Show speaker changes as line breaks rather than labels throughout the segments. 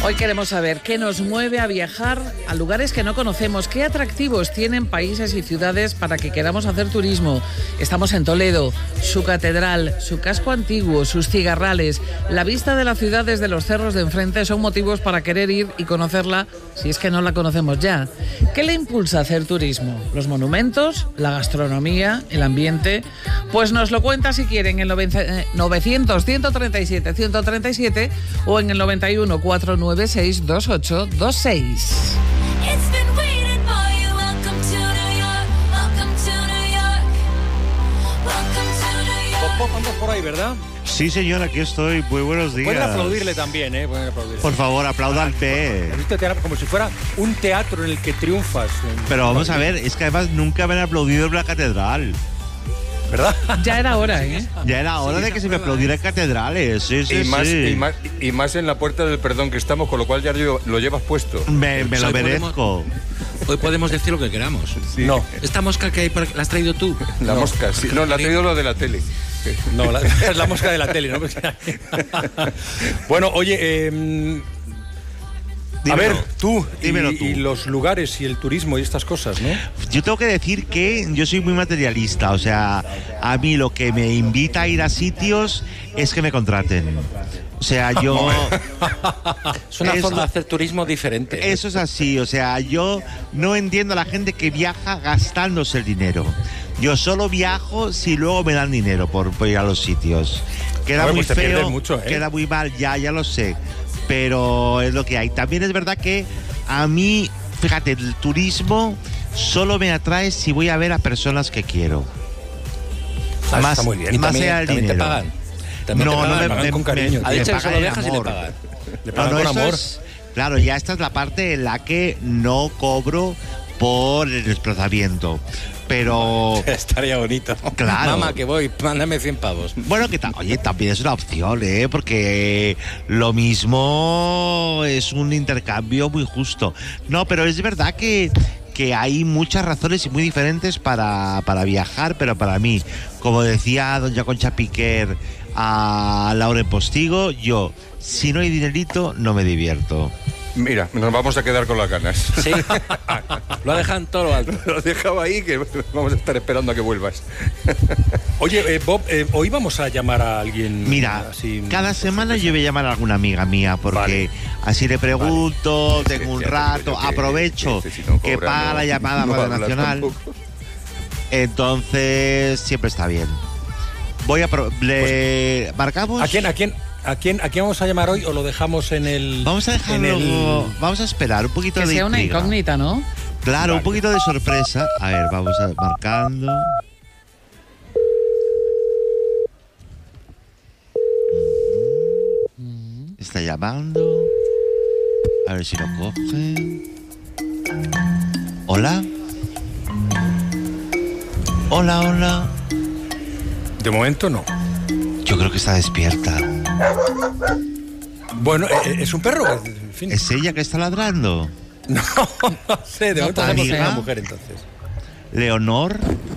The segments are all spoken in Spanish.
Hoy queremos saber qué nos mueve a viajar a lugares que no conocemos, qué atractivos tienen países y ciudades para que queramos hacer turismo. Estamos en Toledo, su catedral, su casco antiguo, sus cigarrales, la vista de la ciudad desde los cerros de enfrente son motivos para querer ir y conocerla si es que no la conocemos ya. ¿Qué le impulsa a hacer turismo? ¿Los monumentos? ¿La gastronomía? ¿El ambiente? Pues nos lo cuenta si quieren en el 900-137-137 o en el 91-496-2826.
Andas por ahí, ¿verdad?
Sí, señor, aquí estoy. Muy buenos días.
Pueden aplaudirle también, Pueden aplaudirle.
Por favor, aplaudanme.
Como si fuera un teatro en el que triunfas.
Pero vamos a ver, es que además nunca me han aplaudido en la catedral.
¿Verdad?
Ya era hora, ¿eh?
Ya era hora de que se me aplaudiera en catedrales. Sí, sí,
y más en la puerta del perdón que estamos, con lo cual ya lo llevas puesto.
Me lo merezco.
Hoy podemos decir lo que queramos.
Sí.
No.
Esta mosca que hay, ¿la has traído tú?
La mosca, sí. No, la ha traído lo de la tele.
No, es la mosca de la tele, ¿no? Bueno, oye, a ver,
dímelo tú.
Y los lugares y el turismo y estas cosas, ¿no?
Yo tengo que decir que yo soy muy materialista, o sea, a mí lo que me invita a ir a sitios es que me contraten. O sea, yo...
Es una forma de hacer turismo diferente.
Eso es así, o sea, yo no entiendo a la gente que viaja gastándose el dinero. Yo solo viajo si luego me dan dinero por ir a los sitios. Queda muy feo,
mucho,
queda muy mal, ya lo sé. Pero es lo que hay. También es verdad que a mí, fíjate, el turismo solo me atrae si voy a ver a personas que quiero.
Más, está muy bien.
Más
también,
allá del
también
dinero.
te pagan.
No,
me pagan con cariño.
Ha dicho que solo
pagan
viajas y le
amor.
pagan.
Le pagan con amor.
Claro, ya esta es la parte en la que no cobro por el desplazamiento. Pero...
Estaría bonito.
Claro.
Mamá, que voy, mándame 100 pavos.
Bueno, oye, también es una opción, porque lo mismo es un intercambio muy justo. No, pero es verdad que hay muchas razones y muy diferentes para viajar, pero para mí, como decía doña Concha Piquer a Lauren Postigo, yo, si no hay dinerito, no me divierto.
Mira, nos vamos a quedar con las ganas.
Sí, lo dejan todo lo alto.
Lo dejaba ahí, que vamos a estar esperando a que vuelvas.
Oye, Bob, hoy vamos a llamar a alguien.
Mira,
así,
cada semana yo voy a llamar a alguna amiga mía, porque así le pregunto, tengo un rato, aprovecho que paga la llamada para la Nacional. Entonces, siempre está bien. ¿Marcamos?
¿A quién vamos a llamar hoy o lo dejamos en el...?
Vamos a dejarlo, vamos a esperar un poquito de
intriga. Que sea una incógnita, ¿no?
Claro, vale. Un poquito de sorpresa. A ver, vamos a marcando. Está llamando. A ver si lo coge. ¿Hola? Hola.
De momento no.
Yo creo que está despierta.
Bueno, es un perro, en fin.
¿Es ella que está ladrando?
No sé, de momento sabemos que es una mujer, entonces.
¿Leonor?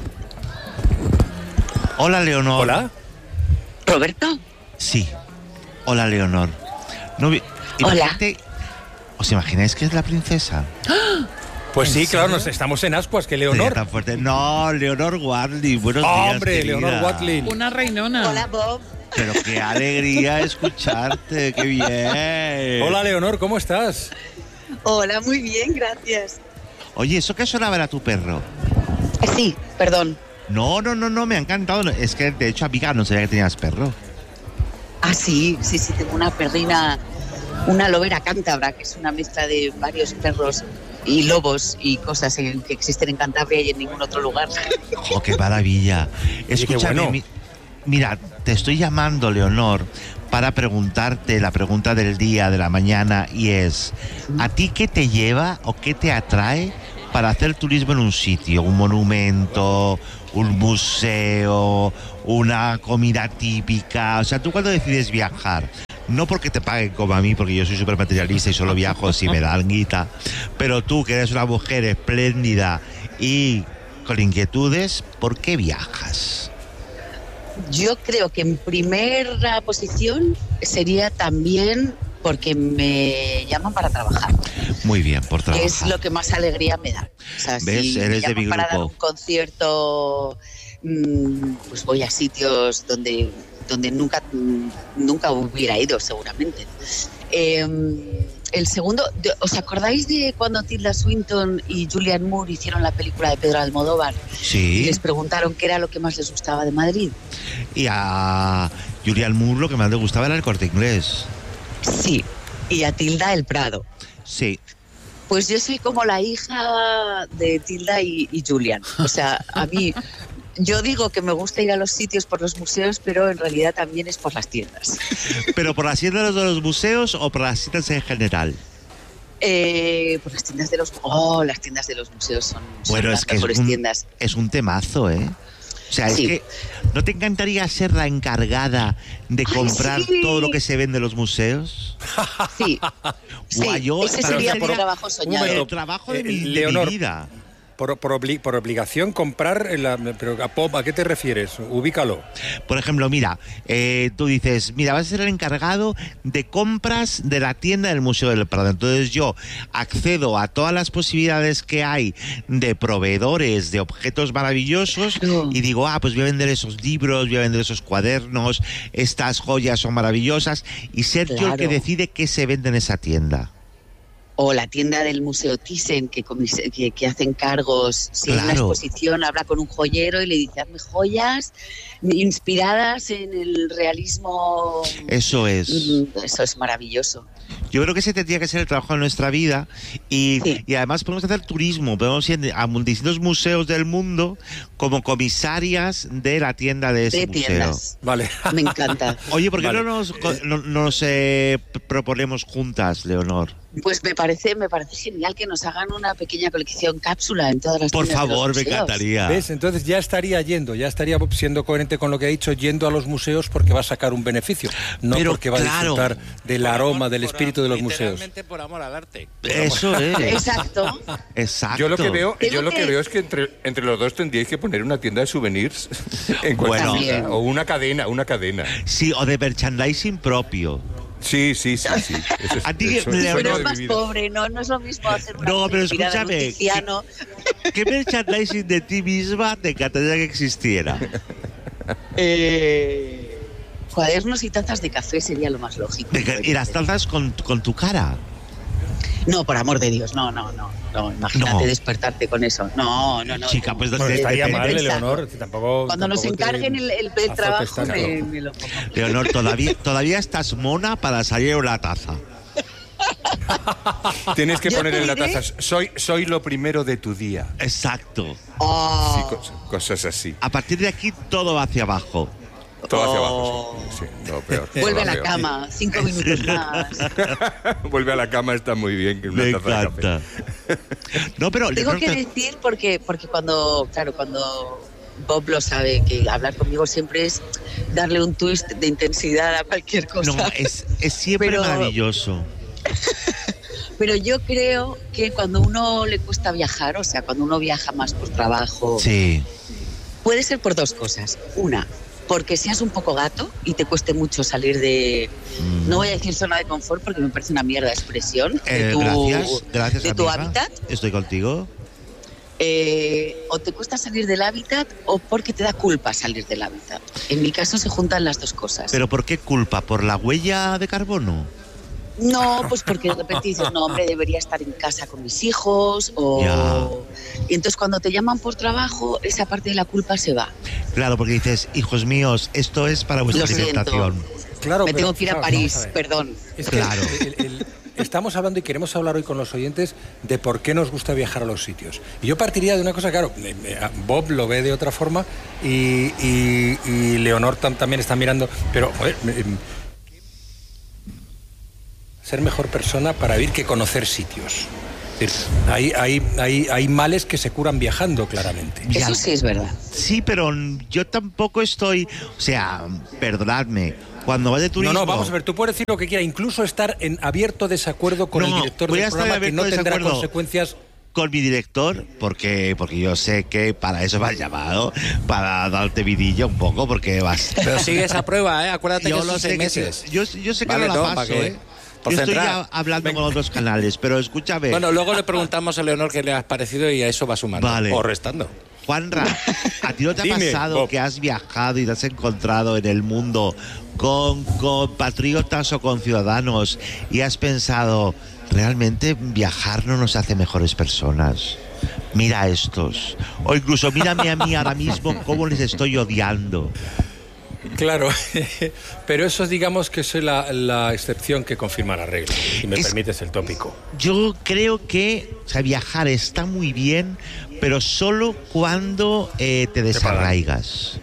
Hola, Leonor.
¿Hola?
¿Roberto?
Sí. Hola, Leonor. No,
hola.
¿Os imagináis que es la princesa?
Pues sí, claro, estamos en ascuas, que Leonor.
Tan fuerte. No, Leonor Watling. Buenos días,
hombre,
querida.
Leonor Watling.
Una reinona.
Hola, Bob.
Pero qué alegría escucharte, qué bien.
Hola, Leonor, ¿cómo estás?
Hola, muy bien, gracias.
Oye, ¿eso qué sonaba era tu perro?
Sí, perdón.
No, me ha encantado. Es que, de hecho, amiga, no sabía que tenías perro.
Ah, sí, tengo una perrina, una lobera cántabra, que es una mezcla de varios perros y lobos y cosas que existen en Cantabria y en ningún otro lugar.
¡Oh, qué maravilla! Escúchame,
bueno.
Mira, te estoy llamando, Leonor, para preguntarte la pregunta del día, de la mañana, y es, ¿a ti qué te lleva o qué te atrae para hacer turismo en un sitio? ¿Un monumento, un museo, una comida típica? O sea, tú cuando decides viajar, no porque te paguen como a mí, porque yo soy súper materialista y solo viajo si me dan guita, pero tú que eres una mujer espléndida y con inquietudes, ¿por qué viajas?
Yo creo que en primera posición sería también porque me llaman para trabajar.
Muy bien, por trabajar.
Es lo que más alegría me da. O sea,
¿Ves?
si
Eres
me
de mi
llaman para dar
grupo.
un concierto, pues voy a sitios donde nunca hubiera ido, seguramente. El segundo, ¿os acordáis de cuando Tilda Swinton y Julianne Moore hicieron la película de Pedro Almodóvar? Y
Sí,
les preguntaron qué era lo que más les gustaba de Madrid.
y a Julianne Moore lo que más le gustaba era el Corte Inglés.
Sí, y a Tilda el Prado.
Sí.
Pues yo soy como la hija de Tilda y Julian. O sea, a mí, yo digo que me gusta ir a los sitios por los museos, pero en realidad también es por las tiendas.
¿Pero por las tiendas de los museos o por las tiendas en general?
Por las tiendas de las tiendas de los museos son
Bueno,
las
es que
mejores tiendas.
es un temazo, ¿eh? O sea,
Sí.
es que ¿no te encantaría ser la encargada de
Ay,
comprar
sí.
todo lo que se vende en los museos?
Sí,
Guau, yo-
ese
pero
sería
sería
mi trabajo soñado.
El trabajo de mi
Leonor,
vida.
Por obligación comprar, pero ¿a qué te refieres? Ubícalo.
Por ejemplo, mira, tú dices, mira, vas a ser el encargado de compras de la tienda del Museo del Prado. Entonces yo accedo a todas las posibilidades que hay de proveedores de objetos maravillosos
Claro.
y digo, pues voy a vender esos libros, voy a vender esos cuadernos, estas joyas son maravillosas, y ser yo el
Claro.
que decide qué se vende en esa tienda.
O la tienda del Museo Thyssen, que hacen cargos. Si hay una
Claro.
exposición, habla con un joyero y le dice, hazme joyas inspiradas en el realismo.
Eso es.
Eso es maravilloso.
Yo creo que ese tendría que ser el trabajo de nuestra vida y,
Sí.
y además podemos hacer turismo, podemos ir a distintos museos del mundo como comisarias de la tienda de ese
De
museo.
tiendas.
Vale.
Me encanta.
Oye, ¿por qué
Vale.
no nos proponemos juntas, Leonor?
Pues me parece genial que nos hagan una pequeña colección cápsula en todas las
Por
tiendas de los
favor, me
museos.
encantaría.
¿Ves? Entonces ya estaría Bob siendo coherente con lo que ha dicho, yendo a los museos porque va a sacar un beneficio, no
Pero
porque va
claro.
a disfrutar del aroma, del espíritu de los museos.
Literalmente por amor al arte.
Eso es.
Exacto.
Exacto.
Yo lo que veo
Tengo
es que entre los dos tendríais que poner una tienda de souvenirs en
Bueno.
cualquier
También.
o una cadena.
Sí, o de merchandising propio.
Sí. Eso es,
A ti,
eso
Leonor,
Pero
sueño
es
de
más
mi vida.
pobre, ¿no? No es lo mismo hacer una
No, pero
inspirada en un
escúchame,
Tiziano.
¿Qué merchandising de ti misma te encantaría que existiera?
Cuadernos y tazas de café sería lo más lógico.
Y las tazas con tu cara.
No, por amor de Dios, no. Imagínate
No.
despertarte con eso. No.
Chica, pues
Bueno, estaría
depende.
mal,
pensar.
Leonor. Tampoco,
Cuando nos
tampoco te
encarguen el
azotes
trabajo,
tanto.
me lo pongo.
Leonor, todavía estás mona para salir una taza.
Tienes que
Yo
poner
te
en la
diré-
taza, soy lo primero de tu día.
Exacto.
Oh,
Sí, cosas así.
A partir de aquí todo va hacia abajo.
Todo hacia abajo, sí. No, peor.
vuelve a
todo
la
peor.
cama, 5 minutos más.
Vuelve a la cama, está muy bien. Que una
Me
taza de café.
encanta. No, pero
Tengo
Leonor,
que decir, porque cuando Bob lo sabe, que hablar conmigo siempre es darle un twist de intensidad a cualquier cosa.
no, es siempre
Pero-
maravilloso.
Pero yo creo que cuando uno le cuesta viajar, o sea, cuando uno viaja más por trabajo,
Sí.
puede ser por dos cosas. Una, porque seas un poco gato y te cueste mucho salir de, no voy a decir zona de confort porque me parece una mierda de expresión, de tu,
Gracias
de tu
amiga.
hábitat,
Estoy contigo.
o te cuesta salir del hábitat o porque te da culpa salir del hábitat. En mi caso se juntan las dos cosas.
¿Pero por qué culpa? ¿Por la huella de carbono?
No, pues porque de repente dices, no, hombre, debería estar en casa con mis hijos. Y entonces cuando te llaman por trabajo, esa parte de la culpa se va.
Claro, porque dices, hijos míos, esto es para vuestra
Lo siento.
alimentación.
Claro,
Me
pero,
tengo que ir a
claro,
París,
vamos a ver.
perdón.
Es que
Claro.
estamos hablando y queremos hablar hoy con los oyentes de por qué nos gusta viajar a los sitios. Y yo partiría de una cosa, claro, Bob lo ve de otra forma y Leonor también está mirando, pero joder, ser mejor persona para vivir que conocer sitios. Es decir, hay males que se curan viajando, claramente.
Ya.
Eso sí es verdad.
Sí, pero yo tampoco estoy... O sea, perdonadme, cuando vas de turismo...
No, vamos a ver, tú puedes decir lo que quieras, incluso estar en abierto desacuerdo con
No,
el director
voy
del
a estar
programa, que
abierto
no tendrá
desacuerdo.
consecuencias.
Con mi director, porque yo sé que para eso me has llamado, para darte vidilla un poco, porque vas...
Pero sigue esa prueba, ¿eh? Acuérdate que
Yo
son
lo
6
sé,
meses.
yo sé que
Vale,
no la
¿para
paso,
qué?
¿eh?
Por
Yo estoy
centrar.
ya hablando con otros canales, pero escúchame.
Bueno, luego le preguntamos a Leonor qué le ha parecido y a eso va sumando.
Vale.
O restando.
Juanra, ¿a ti no te ha
Dime,
pasado
Bob.
que has viajado y te has encontrado en el mundo con compatriotas o con ciudadanos y has pensado, realmente viajar no nos hace mejores personas? Mira a estos. O incluso mírame a mí ahora mismo cómo les estoy odiando.
Claro, pero eso digamos que es la excepción que confirma la regla, si me permites el tópico.
Yo creo que, o sea, viajar está muy bien, pero solo cuando te desarraigas.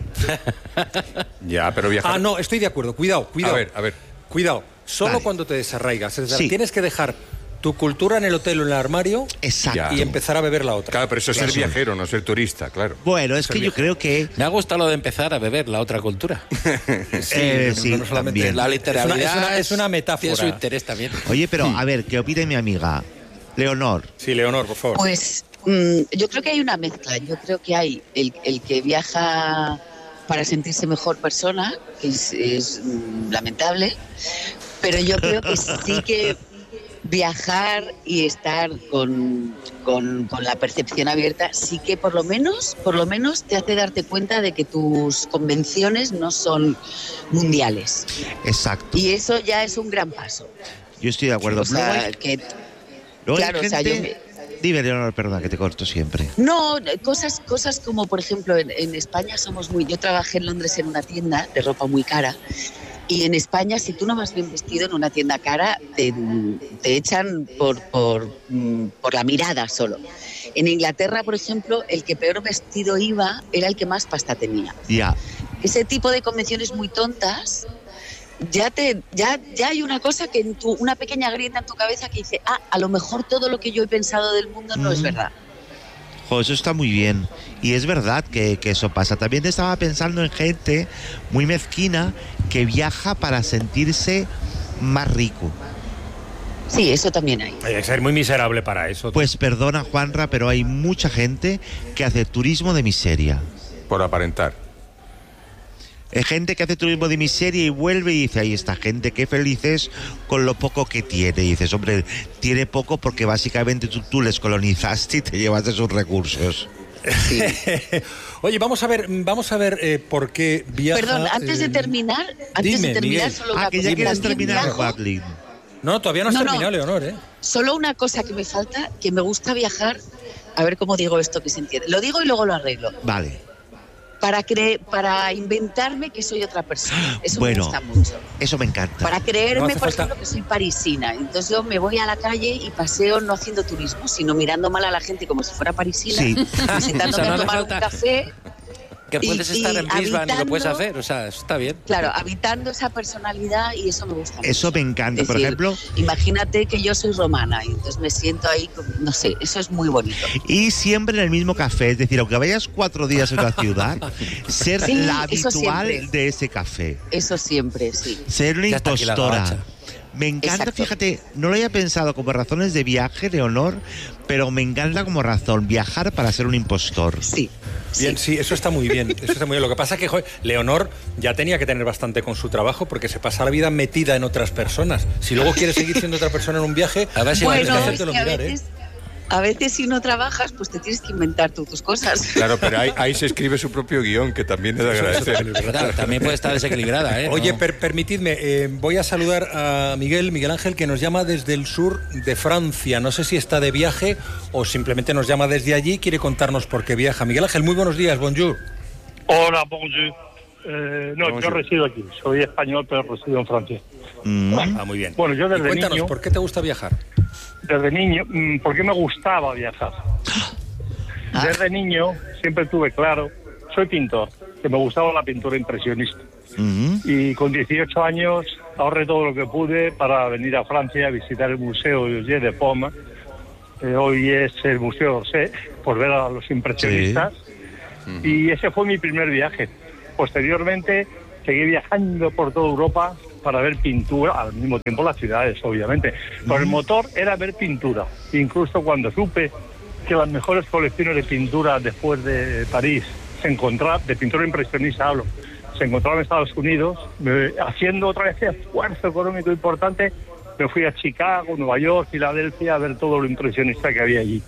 Ya, pero viajar...
Ah, no, estoy de acuerdo. Cuidado.
A ver.
Cuidado. Solo
Vale.
cuando te desarraigas. Es decir,
Sí.
tienes que dejar tu cultura en el hotel o en el armario
Exacto.
y empezar a beber la otra.
Claro, pero eso es ser viajero, no ser turista, claro.
Bueno, es que yo creo que...
Me ha gustado lo de empezar a beber la otra cultura.
sí,
no solamente
también.
La literalidad
es una metáfora.
Tiene su interés también.
Oye, pero a ver, ¿qué opina mi amiga? Leonor.
Sí, Leonor, por favor.
Pues yo creo que hay una mezcla. Yo creo que hay el que viaja para sentirse mejor persona, que es lamentable, pero yo creo que sí que viajar y estar con la percepción abierta sí que por lo menos te hace darte cuenta de que tus convenciones no son mundiales.
Exacto.
Y eso ya es un gran paso.
Yo estoy de acuerdo.
O sea,
Luego hay
claro, o sea,
gente... Dime, Leonor, perdona, que te corto siempre.
No, cosas como, por ejemplo, en España somos muy... Yo trabajé en Londres en una tienda de ropa muy cara y en España, si tú no vas bien vestido en una tienda cara, te echan por la mirada solo. En Inglaterra, por ejemplo, el que peor vestido iba era el que más pasta tenía.
Ya.
Ese tipo de convenciones muy tontas... Ya hay una cosa que una pequeña grieta en tu cabeza que dice, a lo mejor todo lo que yo he pensado del mundo no es verdad.
Jo, eso está muy bien. Y es verdad que eso pasa. También estaba pensando en gente muy mezquina que viaja para sentirse más rico.
Sí, eso también hay.
Hay que ser muy miserable para eso.
Pues perdona, Juanra, pero hay mucha gente que hace turismo de miseria.
Por aparentar.
Hay gente que hace turismo de miseria y vuelve y dice, ay, esta gente qué felices con lo poco que tiene. Y dices, hombre, tiene poco porque básicamente tú les colonizaste y te llevaste sus recursos.
Sí.
Oye, vamos a ver por qué viaja...
Perdón, antes de terminar,
dime, Miguel.
solo una
Que
cosa.
ya quieres
También
terminar,
viajo.
Watlin.
No, todavía no has
No,
terminado,
no.
Leonor, ¿eh?
Solo una cosa que me falta, que me gusta viajar, a ver cómo digo esto que se entiende. Lo digo y luego lo arreglo.
Vale.
Para inventarme que soy otra persona. Eso
Bueno,
me gusta mucho.
Eso me encanta.
Para
No
creerme,
hace
por
falta-
ejemplo, que soy parisina. Entonces yo me voy a la calle y paseo no haciendo turismo, sino mirando mal a la gente como si fuera parisina,
Sí.
y sentándome
O sea, no
a
hace
tomar un
falta-
café.
Que puedes
Y
estar en Brisbane y lo puedes
habitando-
hacer, o sea, eso está bien.
Claro, habitando esa personalidad y eso me gusta mucho.
Eso me encanta.
Es
Por
decir,
ejemplo,
imagínate que yo soy romana y entonces me siento ahí, no sé, eso es muy bonito.
y siempre en el mismo café, es decir, aunque vayas 4 días a una ciudad, ser
Sí,
la
eso
habitual
siempre.
de ese café.
Eso siempre, sí.
Ser una
Ya está aquí la
impostora.
gabacha.
Me encanta,
Exacto.
fíjate, no lo había pensado como razones de viaje, Leonor, pero me encanta como razón viajar para ser un impostor.
Sí.
Bien, sí, eso está muy bien. Eso está muy bien. Lo que pasa es que, joder, Leonor ya tenía que tener bastante con su trabajo porque se pasa la vida metida en otras personas. Si luego quieres seguir siendo otra persona en un viaje,
A ver si
Bueno,
Bueno,
es
hacértelo
que
mirar,
a veces si no trabajas, pues te tienes que inventar tú tus cosas.
Claro, pero ahí se escribe su propio guión, que también es de agradecer.
Claro, también puede estar desequilibrada, ¿eh?
Oye,
No.
permitidme, voy a saludar a Miguel Ángel, que nos llama desde el sur de Francia. No sé si está de viaje o simplemente nos llama desde allí y quiere contarnos por qué viaja. Miguel Ángel, muy buenos días, bonjour.
Hola, bonjour. No,
Bonjour.
yo resido aquí. Soy español, pero resido en Francia.
Ah, muy bien.
Bueno, yo desde
Y cuéntanos,
niño-
¿por qué te gusta viajar?
Desde niño, ¿por qué me gustaba viajar? Desde niño siempre tuve claro, soy pintor, que me gustaba la pintura impresionista. Y con 18 años ahorré todo lo que pude para venir a Francia a visitar el Museo Eugène de Poma. Hoy es el Museo Orsay, por ver a los impresionistas. Y ese fue mi primer viaje. Posteriormente seguí viajando por toda Europa para ver pintura, al mismo tiempo las ciudades, obviamente. Pero el motor era ver pintura. Incluso cuando supe que las mejores colecciones de pintura después de París se encontraban, de pintura impresionista hablo, se encontraban en Estados Unidos, haciendo otra vez esfuerzo económico importante, me fui a Chicago, Nueva York, Filadelfia a ver todo lo impresionista que había allí.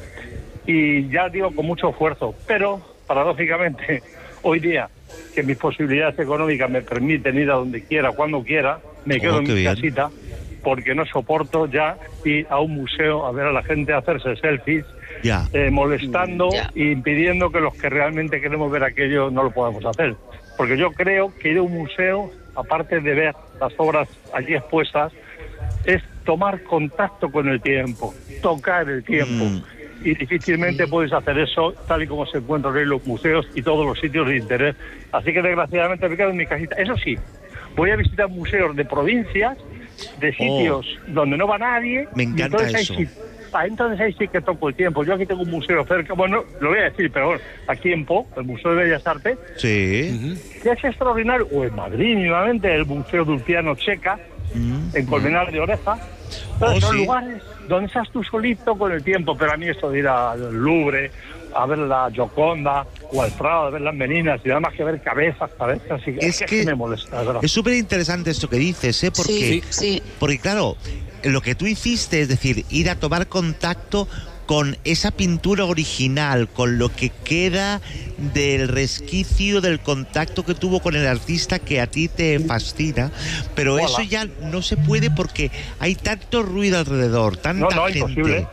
Y ya digo, con mucho esfuerzo, pero paradójicamente hoy día que mis posibilidades económicas me permiten ir a donde quiera, cuando quiera, me quedo en mi casita, porque no soporto ya ir a un museo a ver a la gente hacerse selfies, molestando e impidiendo que los que realmente queremos ver aquello no lo podamos hacer. Porque yo creo que ir a un museo, aparte de ver las obras allí expuestas, es tomar contacto con el tiempo, tocar el tiempo. Y difícilmente puedes hacer eso tal y como se encuentran en los museos y todos los sitios de interés. Así que desgraciadamente me quedo en mi casita. Eso sí, voy a visitar museos de provincias, de sitios donde no va nadie.
Me encanta eso.
Entonces ahí sí que toco el tiempo. Yo aquí tengo un museo cerca, bueno, lo voy a decir, pero bueno, aquí en Po, el Museo de Bellas Artes, que es extraordinario, o en Madrid nuevamente, el Museo de Ulpiano Checa, en Colmenar de Oreja. Entonces son lugares donde estás tú solito con el tiempo, pero a mí esto de ir al Louvre, a ver la Gioconda o al Prado, a ver las meninas, y nada más que ver cabezas, y es que me molesta, ¿verdad?
Es súper interesante esto que dices, ¿eh? Porque, porque claro, lo que tú hiciste, es decir, ir a tomar contacto con esa pintura original, con lo que queda del resquicio del contacto que tuvo con el artista que a ti te fascina, pero eso ya no se puede porque hay tanto ruido alrededor, tanta gente.
Imposible.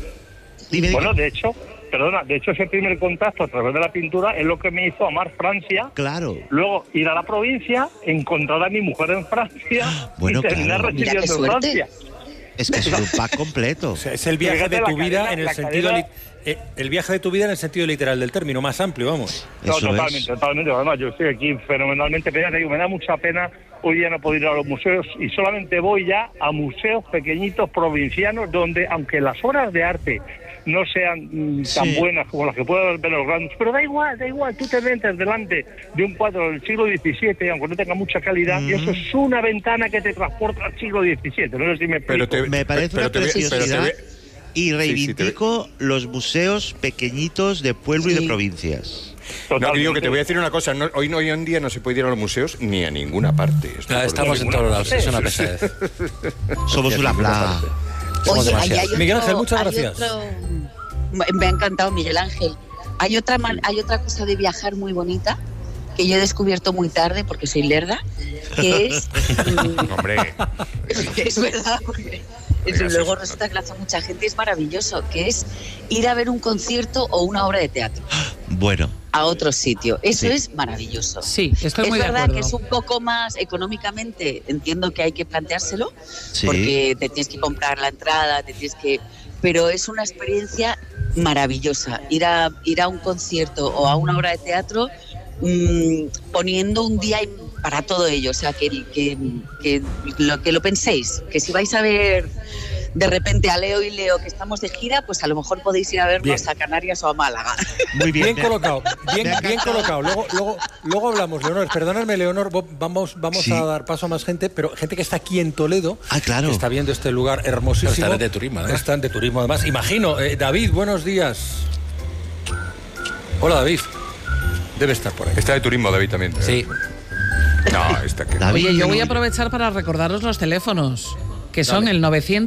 Bueno, de hecho, ese primer contacto a través de la pintura es lo que me hizo amar Francia.
Claro.
Luego ir a la provincia, encontrar a mi mujer en Francia y terminar residiendo en Francia.
Es que es un pack completo.
O sea, es el viaje de tu vida en el sentido el viaje de tu vida en el sentido literal del término, más amplio, vamos.
No, totalmente. Además, yo estoy aquí fenomenalmente. Me da mucha pena hoy día no poder ir a los museos y solamente voy ya a museos pequeñitos provincianos donde, aunque las obras de arte no sean tan buenas como las que puedan ver los grandes, pero da igual, tú te metes delante de un cuadro del siglo XVII, aunque no tenga mucha calidad, y eso es una ventana que te transporta al siglo XVII, no sé si me explico.
Me parece una preciosidad y reivindico los museos pequeñitos de pueblo y de provincias.
No, digo que te voy a decir una cosa, hoy en día no se puede ir a los museos ni a ninguna parte.
Estamos en todos lados, es una pesadez.
Somos una plaga.
Oye,
Miguel Ángel, muchas gracias.
Me ha encantado, Miguel Ángel. Hay otra cosa de viajar muy bonita que yo he descubierto muy tarde porque soy lerda, que es...
Hombre.
Es verdad, porque luego resulta que lo hace mucha gente, es maravilloso, que es ir a ver un concierto o una obra de teatro.
Bueno.
A otro sitio. Eso es maravilloso.
Sí, estoy muy de acuerdo.
Es verdad que es un poco más económicamente, entiendo que hay que planteárselo, porque te tienes que comprar la entrada, pero es una experiencia maravillosa. Ir a un concierto o a una obra de teatro poniendo un día para todo ello. O sea, que lo penséis, que si vais a ver de repente a Leo y Leo que estamos de gira, pues a lo mejor podéis ir a vernos a Canarias o a Málaga.
Muy bien. Bien colocado, bien colocado. Luego hablamos, Leonor. Perdonadme, Leonor, vamos a dar paso a más gente, pero gente que está aquí en Toledo,
claro,
que está viendo este lugar hermosísimo.
Están de turismo, además.
Están de turismo, además. Imagino. David, buenos días. Hola, David. Debe estar por ahí.
Está de turismo, David, también.
Sí.
No, está que...
Oye, yo voy a aprovechar para recordaros los teléfonos, que son el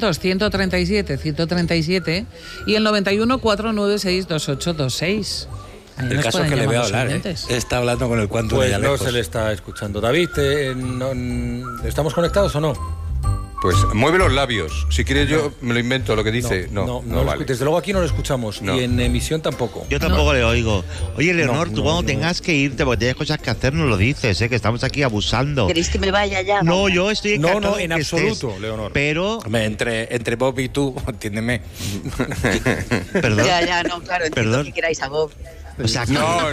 900-137-137 y el 91-496-2826.
El caso es que le veo hablar, está hablando con el cuanto
pues
de lejos.
No se le está escuchando. David, ¿estamos conectados o no?
Pues mueve los labios. Si quieres yo me lo invento lo que dice. No vale.
Desde luego aquí no lo escuchamos y en emisión tampoco.
Yo tampoco le oigo. Oye, Leonor, tú cuando tengas que irte porque tienes cosas que hacer, nos lo dices, que estamos aquí abusando.
¿Queréis que me vaya ya?
No, yo estoy encantado.
No, en absoluto, Leonor.
Pero...
Entre Bob y tú, entiéndeme.
Perdón.
Ya, no, claro, entiendo que queráis a Bob.
O sea,
no,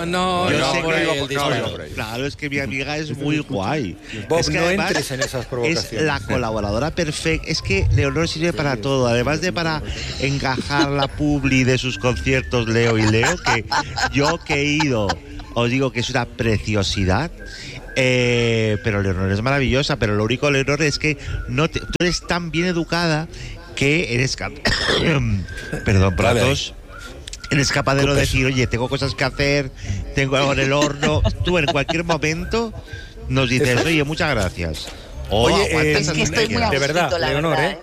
claro, es que mi amiga es muy guay.
Bob,
es que
no entres en esas provocaciones.
Es la colaboradora perfecta. Es que Leonor sirve para todo. Además de para encajar la publi de sus conciertos Leo y Leo, que yo que he ido, os digo que es una preciosidad. Pero Leonor es maravillosa. Pero lo único, Leonor, es que tú eres tan bien educada que eres perdón por la tos. Eres capaz de no decir, oye, tengo cosas que hacer, tengo algo en el horno. Tú en cualquier momento nos dices, oye, muchas gracias.
Oye,
es que estoy muy a
de verdad,
gustito, la
Leonor,
verdad,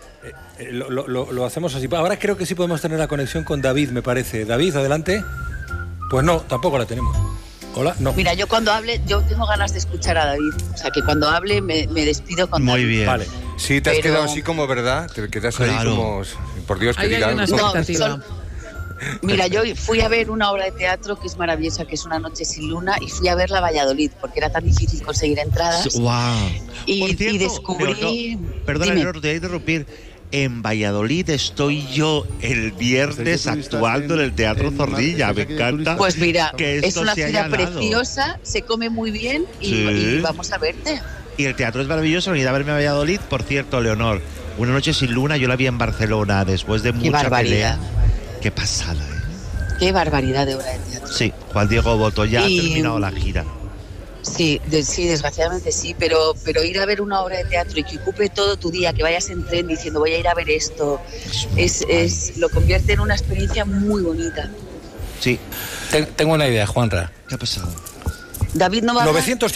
lo hacemos así. Ahora creo que sí podemos tener la conexión con David, me parece. David, adelante. Pues no, tampoco la tenemos. Hola, no.
Mira, yo cuando hable, yo tengo ganas de escuchar a David. O sea, que cuando hable me despido con David.
Muy bien.
Vale.
Sí, te has
Pero-
quedado así como, ¿verdad? Te quedas ahí
Claro.
como... Por Dios, que
Ahí hay
diga
una
algo.
expectativa.
Mira, yo fui a ver una obra de teatro que es maravillosa, que es Una noche sin luna, y fui a verla a Valladolid, porque era tan difícil conseguir entradas.
Wow.
Y descubrí...
Perdona,
Dime.
Leonor, te voy a interrumpir. En Valladolid estoy yo el viernes actuando en el Teatro Zorrilla. Me encanta.
Pues mira,
que
es
esto
una
se haya
ciudad
dado.
preciosa, se come muy bien y,
Sí.
y vamos a verte.
Y el teatro es maravilloso. Venid a verme a Valladolid. Por cierto, Leonor, Una noche sin luna yo la vi en Barcelona después de mucha
barbaridad.
pelea. Qué pasada, ¿eh?
Qué barbaridad de obra de teatro.
Sí, Juan Diego Boto ya ha
Y-
terminado la gira.
Sí, sí, desgraciadamente sí, pero ir a ver una obra de teatro y que ocupe todo tu día, que vayas en tren diciendo voy a ir a ver esto, lo convierte en una experiencia muy bonita.
Sí.
Tengo una idea, Juanra.
¿Qué ha pasado?
David no va a...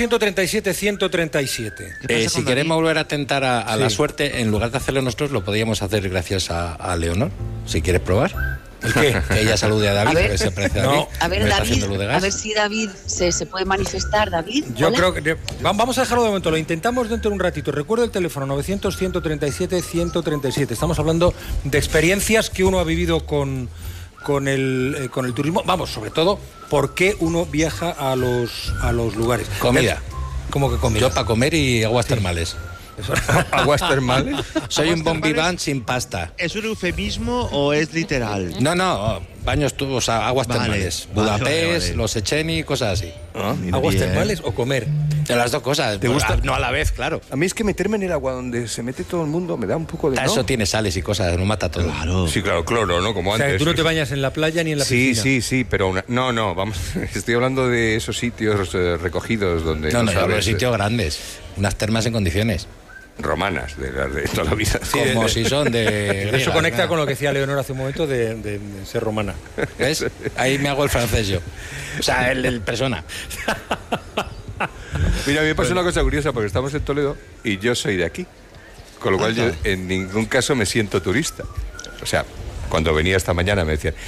900-137-137.
¿Qué pasa
Si
con
queremos
David?
volver a tentar a la
Sí.
suerte, en lugar de hacerlo nosotros, lo podríamos hacer gracias a Leonor. Si quieres probar.
¿El qué?
Que ella salude a David,
A ver.
que se parece a
No.
David.
A ver,
Me está
David,
haciendo luz de gas.
a ver si David se puede manifestar, David.
Yo
Hola.
creo que... Vamos a dejarlo de momento, lo intentamos dentro de un ratito. Recuerdo el teléfono 900-137-137. Estamos hablando de experiencias que uno ha vivido con el turismo. Vamos, sobre todo, ¿por qué uno viaja a los lugares?
Comida.
¿Cómo que comida?
Yo para comer y aguas termales.
¿Aguas termales?
Soy un bon vivant sin pasta.
¿Es un eufemismo o es literal?
No, baños o sea, aguas
Vale,
termales.
vale,
Budapest,
vale.
los Echeni, cosas así.
¿Aguas
Bien.
termales o comer?
De las dos cosas.
¿Te gusta?
No a la vez, claro.
A mí es que meterme en el agua donde se mete todo el mundo me da un poco de... ¿no?
Eso tiene sales y cosas, no mata todo.
Claro.
Sí, claro, cloro, ¿no? Como
O sea,
antes.
que tú no te bañas en la playa ni en la
Sí,
piscina.
sí, pero... No, vamos, estoy hablando de esos sitios recogidos donde...
No, yo hablo de
sabes,
sitios grandes. Unas termas en condiciones.
romanas, de las de toda la vida.
Como si son de...
Eso
griegas,
conecta
¿no?
con lo que decía Leonor hace un momento de ser romana.
¿Ves? Ahí me hago el francés yo. O sea, el persona.
Mira, a mí me pasó una cosa curiosa porque estamos en Toledo y yo soy de aquí. Con lo cual yo en ningún caso me siento turista. O sea, cuando venía esta mañana me decían,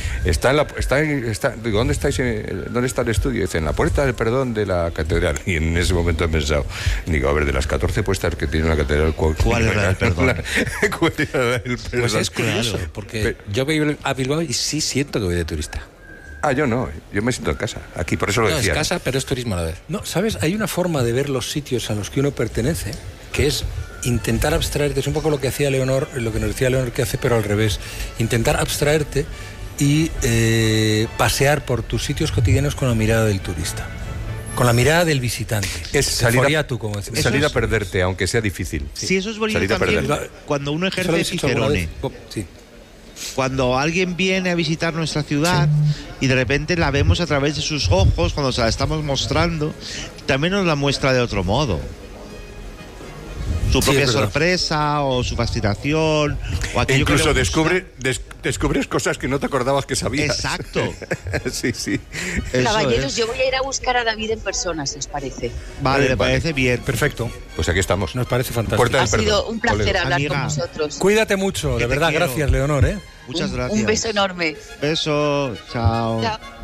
digo, ¿dónde estáis? ¿Dónde está el estudio? Dicen, en la puerta del perdón de la catedral. Y en ese momento he pensado, digo, a ver, de las 14 puestas que tiene una catedral,
¿Cuál era el perdón?
¿Cuál era el perdón?
Pues es curioso, porque yo voy a Bilbao y sí siento que voy de turista.
Ah, yo no, yo me siento en casa. Aquí, por eso lo
No, es
decía.
casa, pero es turismo a la vez.
No, ¿sabes? Hay una forma de ver los sitios a los que uno pertenece, que es intentar abstraerte. Es un poco lo que hacía Leonor, lo que nos decía Leonor que hace, pero al revés. Intentar abstraerte y pasear por tus sitios cotidianos con la mirada del turista. Con la mirada del visitante.
Es salir
Foriatu, como decimos.
salir a
es-
perderte, aunque sea difícil.
Sí, eso es bonito
Salir a
también
perder.
cuando uno
¿Eso lo
ejerce
habéis hecho alguna
Cicerone.
vez? Bob? Sí.
Cuando alguien viene a visitar nuestra ciudad y de repente la vemos a través de sus ojos, cuando se la estamos mostrando, también nos la muestra de otro modo. Su
Sí,
propia
es verdad.
sorpresa o su fascinación. O
E
aquello que
incluso
le gusta.
descubres cosas que no te acordabas que sabías.
Exacto.
Sí, sí.
Eso
Caballeros,
es.
yo voy a ir a buscar a David en persona, si os parece.
Vale, me
Vale.
parece bien.
Perfecto.
Pues aquí estamos.
Nos parece fantástico.
Puerta
Ha
del perdón.
sido un placer
Toledo.
hablar
Amiga.
con vosotros.
Cuídate mucho,
Que
de
te
verdad.
quiero.
Gracias, Leonor.
Muchas gracias.
Un beso enorme.
Beso. Chao.
Chao.